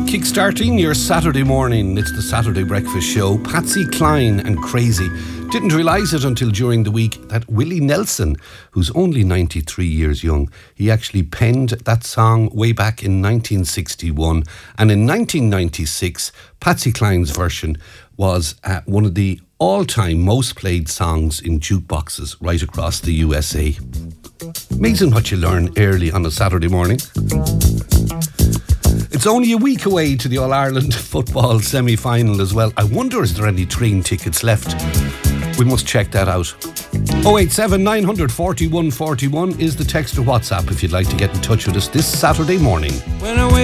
Kickstarting your Saturday morning, it's the Saturday Breakfast Show. Patsy Cline and Crazy. Didn't realise it until during the week that Willie Nelson, who's only 93 years young, he actually penned that song way back in 1961. And in 1996, Patsy Cline's version was one of the all-time most played songs in jukeboxes right across the USA. Amazing what you learn early on a Saturday morning. It's only a week away to the All-Ireland football semi-final as well. I wonder, is there any train tickets left? We must check that out. 087 941 41 is the text or WhatsApp if you'd like to get in touch with us this Saturday morning.